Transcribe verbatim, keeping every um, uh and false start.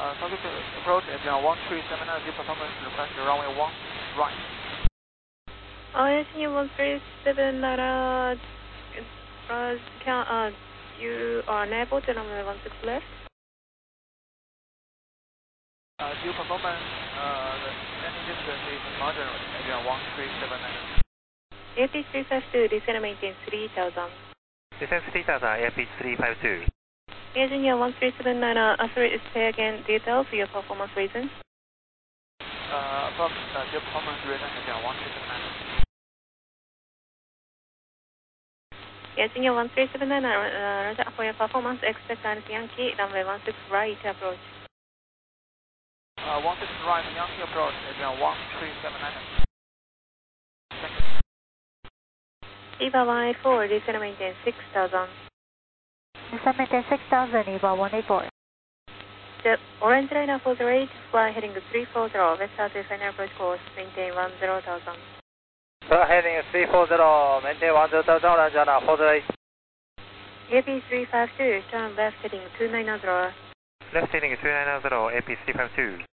Uh, subject approach Adrian one three seven nine, due performance request runway one right. Uh, Engineer one three seven nine, uh, uh, can, uh, you are unable to runway one six left. Uh, due performance, uh, the landing distance is moderate, Adrian one three seven nine. A P three five two, descend and maintain three thousand. Descend three thousand, airpitch three five two. Engineer one three seven nine, uh, sorry, say again details for your performance reasons. Uh, approx, uh, due performance reason, Adrian one three seven nine. Engineer one three seven nine, uh, for your performance, expect Alice Yankee, runway one six right approach. Uh, one six right, Yankee approach, Adrian one three seven nine. EVA one eight four, descend and maintain six thousand. Descend maintain six thousand, EVA one eight four. The orange line for the rate, fly heading three four zero, west southwest final approach course, maintain one zero thousand. Fly heading three four zero, maintain one zero thousand, Ranjana, hold right. A P three five two, turn left heading two nine zero. Left heading two nine zero, A P three five two.